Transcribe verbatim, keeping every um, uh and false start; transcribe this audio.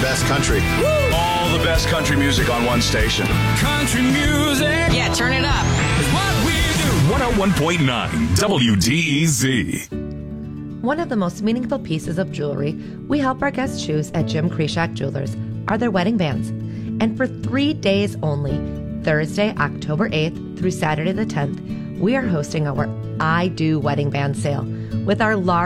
best country. Woo! All the best country music on one station. Country music. Yeah, turn it up. Is what we do. one oh one point nine W D E Z. One of the most meaningful pieces of jewelry we help our guests choose at Jim Kreshak Jewelers are their wedding bands. And for three days only, Thursday, October eighth through Saturday the tenth, we are hosting our I Do Wedding Band Sale with our large